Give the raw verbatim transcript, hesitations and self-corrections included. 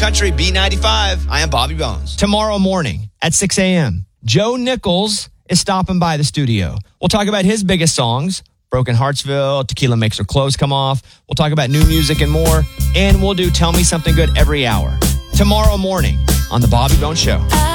Country, B ninety-five. I am Bobby Bones. Tomorrow morning at six a.m., Joe Nichols is stopping by the studio. We'll talk about his biggest songs, Broken Heartsville, Tequila Makes Her Clothes Come Off. We'll talk about new music and more. And we'll do Tell Me Something Good every hour. Tomorrow morning on The Bobby Bones Show.